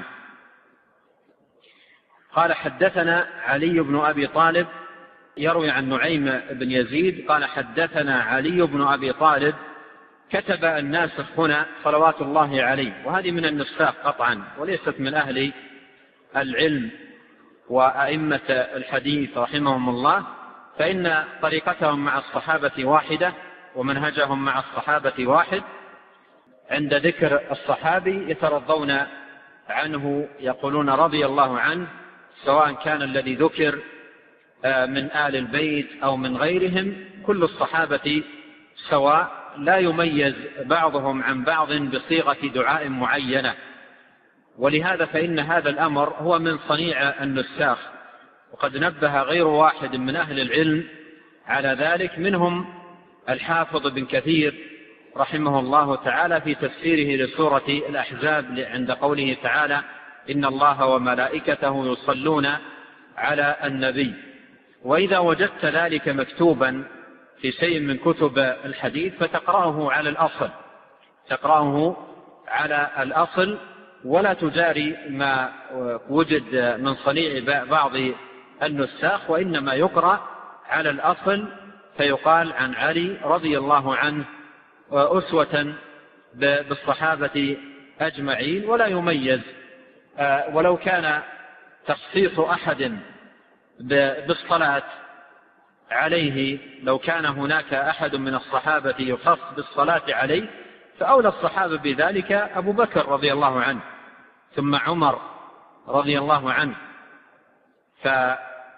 قال: حدثنا علي بن أبي طالب، يروي عن نعيم بن يزيد قال: حدثنا علي بن أبي طالب كتب الناسخ هنا صلوات الله عليه. وهذه من النساخ قطعا، وليست من أهل العلم وأئمة الحديث رحمهم الله، فإن طريقتهم مع الصحابة واحدة ومنهجهم مع الصحابة واحد. عند ذكر الصحابي يترضون عنه، يقولون رضي الله عنه، سواء كان الذي ذكر من آل البيت أو من غيرهم، كل الصحابة سواء، لا يميز بعضهم عن بعض بصيغة دعاء معينة. ولهذا فإن هذا الأمر هو من صنيع النساخ، وقد نبه غير واحد من أهل العلم على ذلك، منهم الحافظ بن كثير رحمه الله تعالى في تفسيره لسورة الأحزاب عند قوله تعالى: إن الله وملائكته يصلون على النبي. وإذا وجدت ذلك مكتوبا في شيء من كتب الحديث فتقرأه على الأصل، تقرأه على الأصل، ولا تجاري ما وجد من صنيع بعض النساخ، وإنما يقرأ على الأصل، فيقال عن علي رضي الله عنه أسوة بالصحابة أجمعين، ولا يميز. ولو كان تخصيص أحد بالصلاة عليه، لو كان هناك أحد من الصحابة يخص بالصلاة عليه، فأولى الصحابة بذلك أبو بكر رضي الله عنه، ثم عمر رضي الله عنه.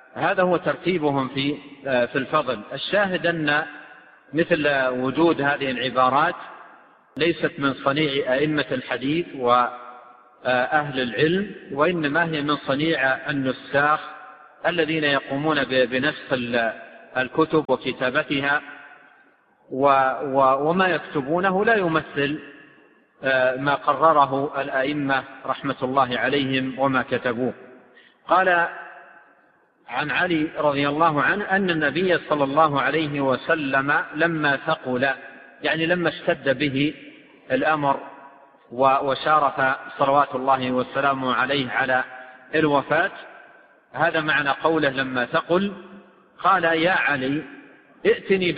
فهذا هو ترتيبهم في الفضل. الشاهد أن مثل وجود هذه العبارات ليست من صنيع أئمة الحديث وأهل العلم، وإنما هي من صنيع النساخ الذين يقومون بنسخ الكتب وكتابتها، وما يكتبونه لا يمثل ما قرره الأئمة رحمة الله عليهم وما كتبوه. قال عن علي رضي الله عنه أن النبي صلى الله عليه وسلم لما ثقل، يعني لما اشتد به الأمر وشارف صلوات الله والسلام عليه على الوفاة، هذا معنى قوله لما ثقل، قال يا علي ائتني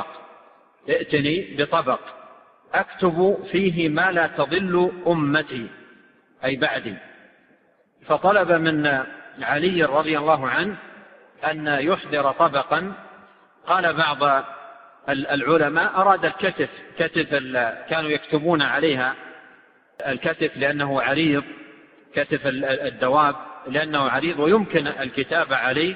بطبق أكتب فيه ما لا تضل أمتي أي بعدي. فطلب من علي رضي الله عنه أن يحضر طبقا. قال بعض العلماء أراد الكتف، كانوا يكتبون عليها الكتف لأنه عريض، كتف الدواب لأنه عريض ويمكن الكتابة عليه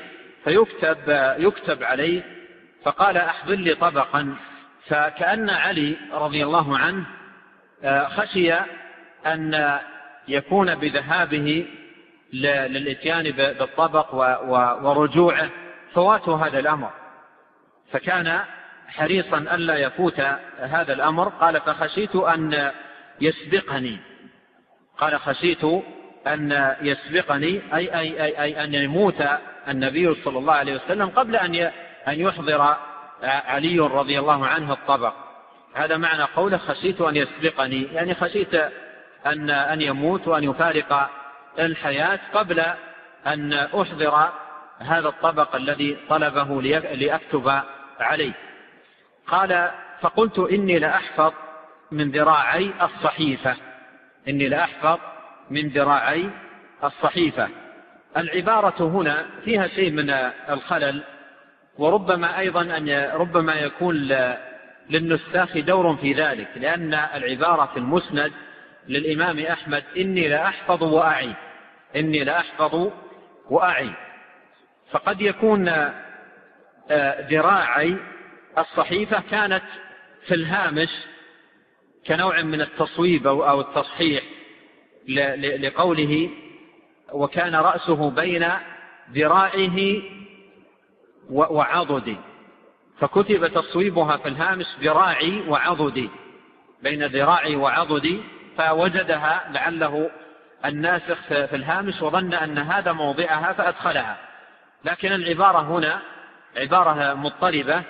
فيكتب عليه. فقال أحضر لي طبقا. فكأن علي رضي الله عنه خشي أن يكون بذهابه للإتيان بالطبق ورجوعه فوات هذا الأمر، فكان حريصا ألا يفوت هذا الأمر. قال فخشيت أن يسبقني، قال خشيت أن يسبقني أي أن يموت النبي صلى الله عليه وسلم قبل أن يحضر علي رضي الله عنه الطبق. هذا معنى قوله خشيت أن يسبقني، يعني خشيت أن يموت وأن يفارق الحياة قبل أن أحضر هذا الطبق الذي طلبه لأكتب عليه. قال فقلت إني لأحفظ من ذراعي الصحيفة، إني لأحفظ من ذراعي الصحيفة. العبارة هنا فيها شيء من الخلل، وربما أيضا ربما يكون للنساخ دور في ذلك، لأن العبارة في المسند للإمام أحمد إني لأحفظ وأعي، إني لأحفظ وأعي، فقد يكون ذراعي الصحيفة كانت في الهامش كنوع من التصويب أو التصحيح لقوله وكان رأسه بين ذراعه وعضدي، فكتب تصويبها في الهامش ذراعي وعضدي، بين ذراعي وعضدي، فوجدها لعله الناسخ في الهامش وظن أن هذا موضعها فأدخلها، لكن العبارة هنا عبارة مضطربة.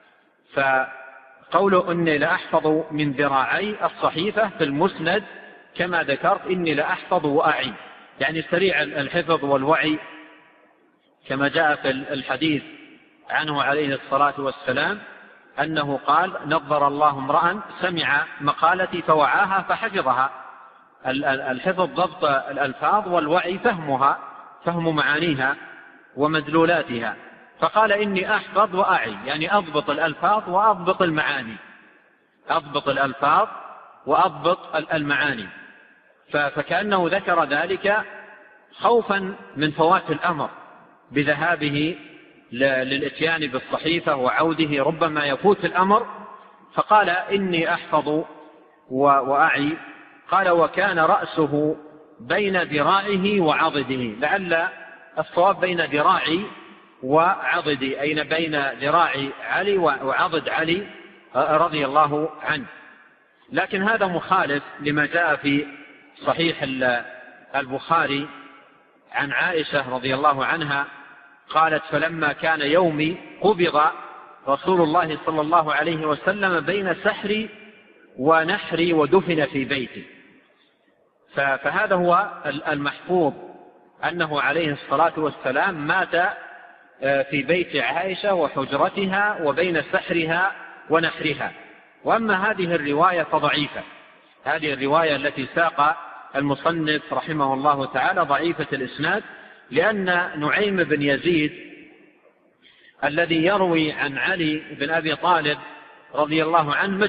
فقوله إني لأحفظ من ذراعي الصحيفة في المسند كما ذكرت إني لأحفظ وأعي، يعني سريع الحفظ والوعي، كما جاء في الحديث عنه عليه الصلاة والسلام أنه قال نظر الله امرأ سمع مقالتي فوعاها فحفظها. الحفظ ضبط الألفاظ، والوعي فهمها، فهم معانيها ومدلولاتها. فقال إني أحفظ وأعي، يعني أضبط الألفاظ وأضبط المعاني، أضبط الألفاظ وأضبط المعاني. فكأنه ذكر ذلك خوفا من فوات الأمر بذهابه للإتيان بالصحيفة وعوده، ربما يفوت الأمر، فقال إني أحفظ وأعي. قال وكان رأسه بين ذراعه وعضده، لعل الصواب بين ذراعي وعضدي، أي بين ذراعي علي وعضد علي رضي الله عنه. لكن هذا مخالف لما جاء في صحيح البخاري عن عائشة رضي الله عنها قالت فلما كان يومي قبض رسول الله صلى الله عليه وسلم بين سحري ونحري ودفن في بيتي. فهذا هو المحفوظ أنه عليه الصلاة والسلام مات في بيت عائشة وحجرتها وبين سحرها ونحرها. وأما هذه الرواية فضعيفة، هذه الرواية التي ساق المصنف رحمه الله تعالى ضعيفة الإسناد، لأن نعيم بن يزيد الذي يروي عن علي بن أبي طالب رضي الله عنه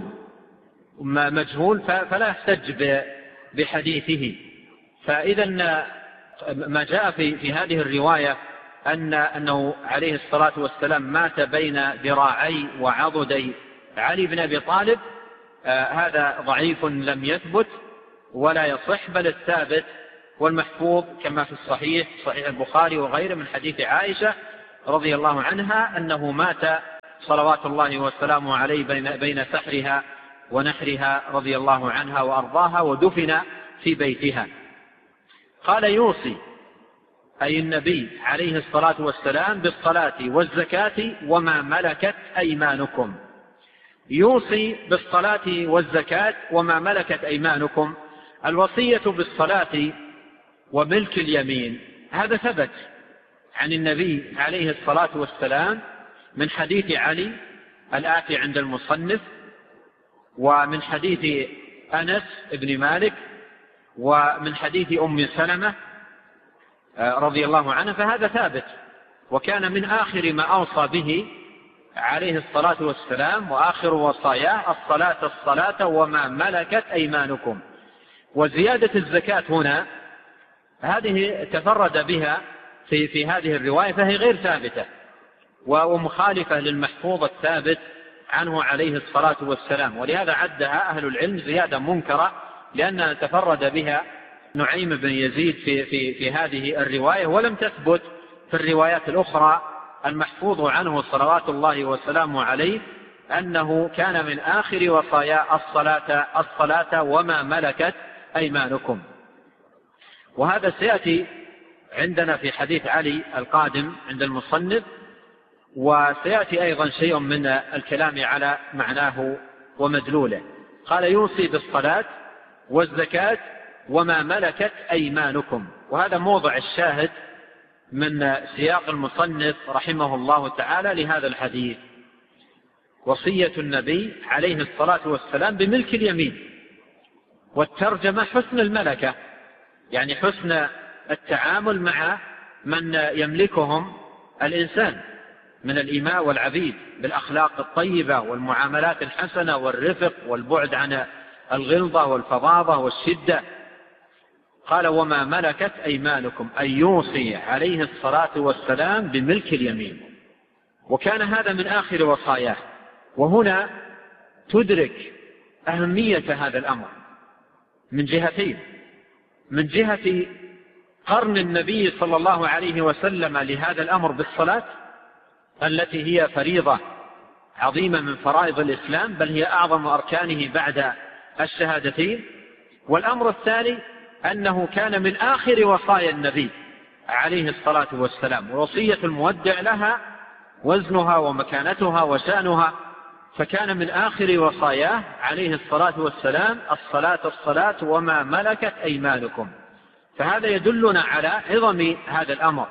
مجهول فلا يحتج بحديثه. فإذا ما جاء في هذه الرواية أنه عليه الصلاة والسلام مات بين ذراعي وعضدي علي بن أبي طالب، هذا ضعيف لم يثبت ولا يصح، بل الثابت والمحفوظ كما في الصحيح صحيح البخاري وغيره من حديث عائشة رضي الله عنها أنه مات صلوات الله وسلامه عليه بين سحرها ونحرها رضي الله عنها وأرضاها، ودفن في بيتها. قال يوصي أي النبي عليه الصلاة والسلام بالصلاة والزكاة وما ملكت أيمانكم. يوصي بالصلاة والزكاة وما ملكت أيمانكم. الوصية بالصلاة وملك اليمين هذا ثبت عن النبي عليه الصلاة والسلام من حديث علي الآتي عند المصنف، ومن حديث أنس بن مالك، ومن حديث أم سلمة رضي الله عنها، فهذا ثابت، وكان من آخر ما أوصى به عليه الصلاة والسلام وآخر وصاياه الصلاة وما ملكت أيمانكم. وزيادة الزكاة هنا هذه تفرد بها في هذه الرواية، فهي غير ثابتة ومخالفة للمحفوظ الثابت عنه عليه الصلاة والسلام، ولهذا عدها أهل العلم زيادة منكرة، لأنها تفرد بها نعيم بن يزيد في هذه الرواية، ولم تثبت في الروايات الأخرى المحفوظ عنه صلوات الله وسلامه عليه أنه كان من آخر وصايا الصلاة وما ملكت أيمانكم. وهذا سيأتي عندنا في حديث علي القادم عند المصنف، وسيأتي أيضا شيء من الكلام على معناه ومدلوله. قال يوصي بالصلاة والزكاة وما ملكت أيمانكم، وهذا موضع الشاهد من سياق المصنف رحمه الله تعالى لهذا الحديث، وصية النبي عليه الصلاة والسلام بملك اليمين. والترجمة حسن الملكة، يعني حسن التعامل مع من يملكهم الإنسان من الإماء والعبيد بالأخلاق الطيبة والمعاملات الحسنة والرفق والبعد عن الغلظة والفظاظة والشدة. قال وما ملكت أيمانكم، أي يوصي عليه الصلاة والسلام بملك اليمين، وكان هذا من آخر وصاياه. وهنا تدرك أهمية هذا الأمر من جهتين: من جهة قرن النبي صلى الله عليه وسلم لهذا الأمر بالصلاة التي هي فريضة عظيمة من فرائض الإسلام، بل هي أعظم أركانه بعد الشهادتين. والأمر الثاني أنه كان من آخر وصايا النبي عليه الصلاة والسلام، ووصية المودع لها وزنها ومكانتها وشأنها، فكان من آخر وصاياه عليه الصلاة والسلام الصلاة وما ملكت أيمانكم. فهذا يدلنا على عظم هذا الأمر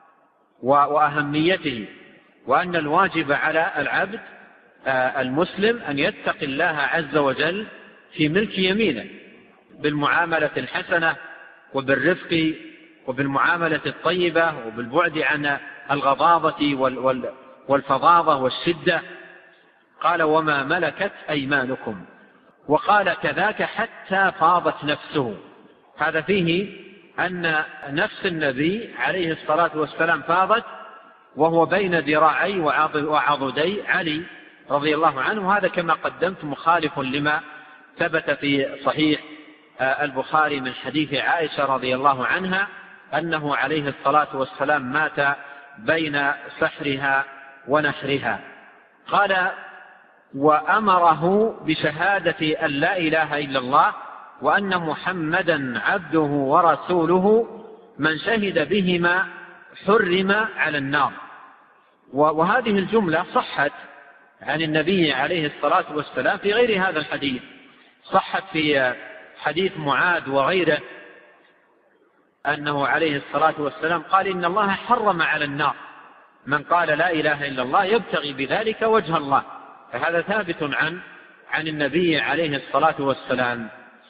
وأهميته، وأن الواجب على العبد المسلم أن يتقي الله عز وجل في ملك يمينه بالمعاملة الحسنة وبالرفق وبالمعاملة الطيبة وبالبعد عن الغضاضة والفظاظة والشدة. قال وما ملكت أيمانكم، وقال كذاك حتى فاضت نفسه. هذا فيه أن نفس النبي عليه الصلاة والسلام فاضت وهو بين ذراعي وعضدي علي رضي الله عنه. هذا كما قدمت مخالف لما ثبت في صحيح البخاري من حديث عائشة رضي الله عنها أنه عليه الصلاة والسلام مات بين سحرها ونحرها. قال وأمره بشهادة أن لا إله إلا الله وأن محمدا عبده ورسوله من شهد بهما حرم على النار. وهذه الجملة صحت عن النبي عليه الصلاة والسلام في غير هذا الحديث، صحت في حديث معاذ وغيره أنه عليه الصلاة والسلام قال إن الله حرم على النار من قال لا إله إلا الله يبتغي بذلك وجه الله. فهذا ثابت عن النبي عليه الصلاة والسلام.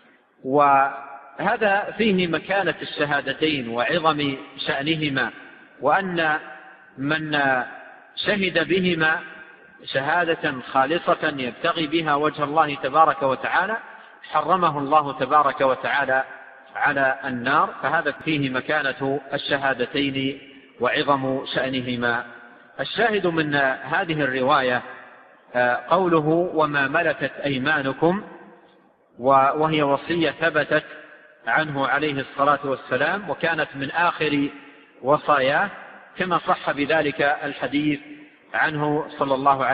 وهذا فيه مكانة الشهادتين وعظم شأنهما، وأن من شهد بهما شهادة خالصة يبتغي بها وجه الله تبارك وتعالى حرمه الله تبارك وتعالى على النار. فهذا فيه مكانة الشهادتين وعظم شأنهما. الشاهد من هذه الرواية قوله وما ملكت أيمانكم، وهي وصية ثبتت عنه عليه الصلاة والسلام، وكانت من آخر وصاياه كما صح بذلك الحديث عنه صلى الله عليه وسلم.